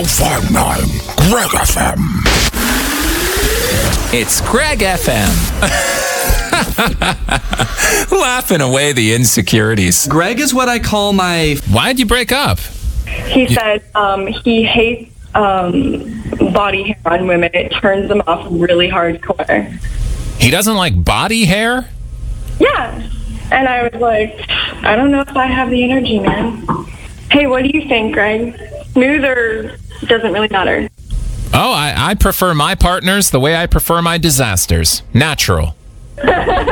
1059 Greg FM. It's Greg FM. Laughing away the insecurities. Greg is what I call my... Why'd you break up? He said he hates body hair on women. It turns him off really hardcore. He doesn't like body hair? Yeah. And I was like, I don't know if I have the energy, man. Hey, what do you think, Greg? Smooth or doesn't really matter? Oh, I prefer my partners the way I prefer my disasters. Natural.